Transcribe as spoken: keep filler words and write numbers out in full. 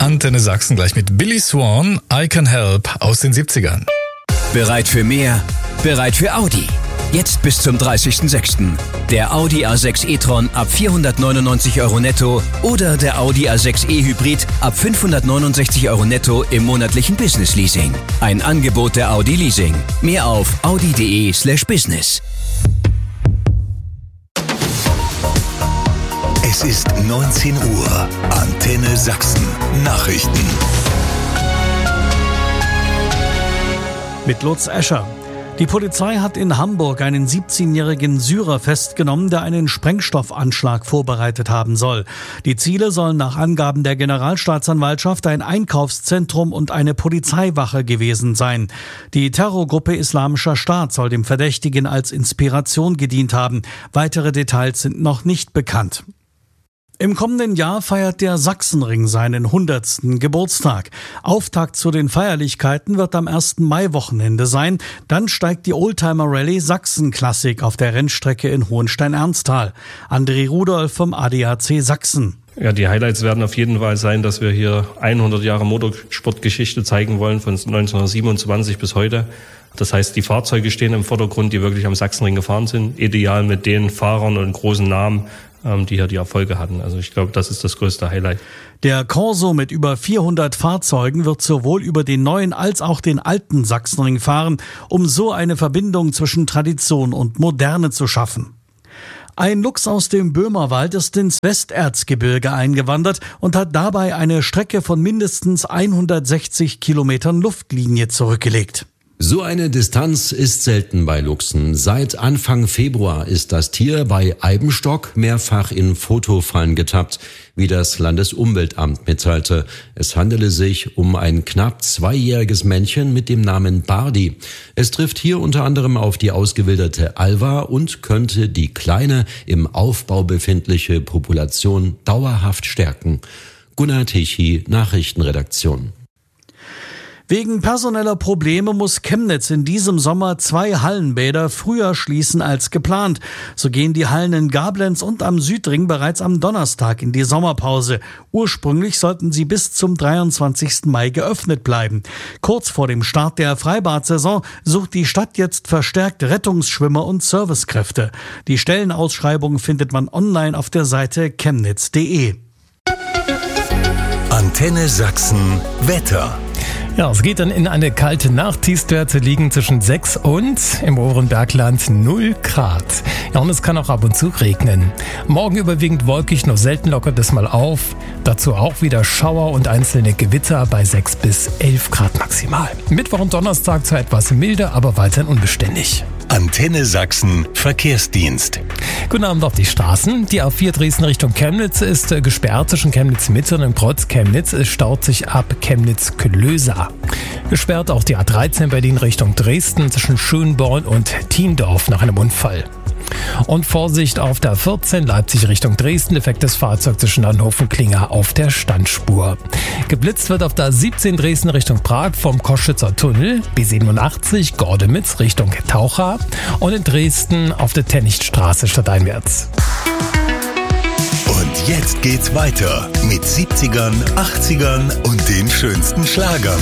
Antenne Sachsen gleich mit Billy Swan, I Can Help aus den siebzigern. Bereit für mehr? Bereit für Audi? Jetzt bis zum dreißigsten sechsten Der Audi A sechs e-tron ab vierhundertneunundneunzig Euro netto oder der Audi A sechs e-Hybrid ab fünfhundertneunundsechzig Euro netto im monatlichen Business Leasing. Ein Angebot der Audi Leasing. Mehr auf audi.de slash business. Es ist neunzehn Uhr. Antenne Sachsen. Nachrichten. Mit Lutz Escher. Die Polizei hat in Hamburg einen siebzehnjährigen Syrer festgenommen, der einen Sprengstoffanschlag vorbereitet haben soll. Die Ziele sollen nach Angaben der Generalstaatsanwaltschaft ein Einkaufszentrum und eine Polizeiwache gewesen sein. Die Terrorgruppe Islamischer Staat soll dem Verdächtigen als Inspiration gedient haben. Weitere Details sind noch nicht bekannt. Im kommenden Jahr feiert der Sachsenring seinen hundertsten Geburtstag. Auftakt zu den Feierlichkeiten wird am ersten Mai-Wochenende sein. Dann steigt die Oldtimer-Rallye Sachsen-Klassik auf der Rennstrecke in Hohenstein-Ernsthal. André Rudolph vom A D A C Sachsen. Ja, die Highlights werden auf jeden Fall sein, dass wir hier hundert Jahre Motorsportgeschichte zeigen wollen, von neunzehnhundertsiebenundzwanzig bis heute. Das heißt, die Fahrzeuge stehen im Vordergrund, die wirklich am Sachsenring gefahren sind. Ideal mit den Fahrern und großen Namen, die hier die Erfolge hatten. Also ich glaube, das ist das größte Highlight. Der Corso mit über vierhundert Fahrzeugen wird sowohl über den neuen als auch den alten Sachsenring fahren, um so eine Verbindung zwischen Tradition und Moderne zu schaffen. Ein Luchs aus dem Böhmerwald ist ins Westerzgebirge eingewandert und hat dabei eine Strecke von mindestens hundertsechzig Kilometern Luftlinie zurückgelegt. So eine Distanz ist selten bei Luchsen. Seit Anfang Februar ist das Tier bei Eibenstock mehrfach in Fotofallen getappt, wie das Landesumweltamt mitteilte. Es handele sich um ein knapp zweijähriges Männchen mit dem Namen Bardi. Es trifft hier unter anderem auf die ausgewilderte Alva und könnte die kleine, im Aufbau befindliche Population dauerhaft stärken. Gunnar Tichy, Nachrichtenredaktion. Wegen personeller Probleme muss Chemnitz in diesem Sommer zwei Hallenbäder früher schließen als geplant. So gehen die Hallen in Gablenz und am Südring bereits am Donnerstag in die Sommerpause. Ursprünglich sollten sie bis zum dreiundzwanzigsten Mai geöffnet bleiben. Kurz vor dem Start der Freibad-Saison sucht die Stadt jetzt verstärkt Rettungsschwimmer und Servicekräfte. Die Stellenausschreibung findet man online auf der Seite chemnitz punkt de. Antenne Sachsen Wetter. Ja, es geht dann in eine kalte Nacht. Tiefstwerte liegen zwischen sechs und im oberen Bergland null Grad. Ja, und es kann auch ab und zu regnen. Morgen überwiegend wolkig, nur selten lockert es mal auf. Dazu auch wieder Schauer und einzelne Gewitter bei sechs bis elf Grad maximal. Mittwoch und Donnerstag zwar etwas milder, aber weiterhin unbeständig. Antenne Sachsen Verkehrsdienst. Guten Abend auf die Straßen. Die A vier Dresden Richtung Chemnitz ist äh, gesperrt zwischen Chemnitz Mitte und dem Kreuz Chemnitz. Es staut sich ab Chemnitz-Klöser. Gesperrt auch die A dreizehn Berlin Richtung Dresden zwischen Schönborn und Thiendorf nach einem Unfall. Und Vorsicht auf der A vierzehn Leipzig Richtung Dresden, defektes Fahrzeug zwischen Hannover und Klinger auf der Standspur. Geblitzt wird auf der A siebzehn Dresden Richtung Prag vom Koschwitzer Tunnel, B siebenundachtzig Gordemitz Richtung Taucha und in Dresden auf der Tennichtstraße stadteinwärts. Und jetzt geht's weiter mit siebzigern, achtzigern und den schönsten Schlagern.